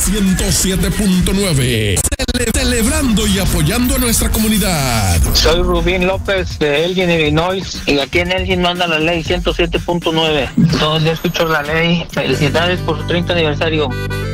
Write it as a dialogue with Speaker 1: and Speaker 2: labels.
Speaker 1: 107.9. Celebrando y apoyando a nuestra comunidad.
Speaker 2: Soy Rubín López de Elgin, Illinois, y aquí en Elgin manda la ley 107.9. Todos los días escucho la ley. Felicidades por su 30 aniversario.